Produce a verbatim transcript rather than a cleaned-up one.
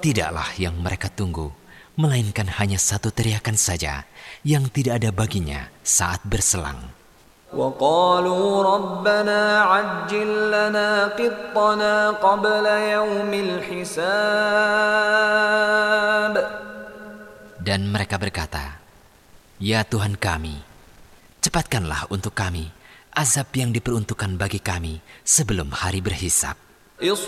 Tidaklah yang mereka tunggu, melainkan hanya satu teriakan saja yang tidak ada baginya saat berselang. وقالوا ربنا عجل لنا قطنا قبل يوم الحساب. Dan mereka berkata, "Ya Tuhan kami, cepatkanlah untuk kami azab yang diperuntukkan bagi kami sebelum hari berhisab."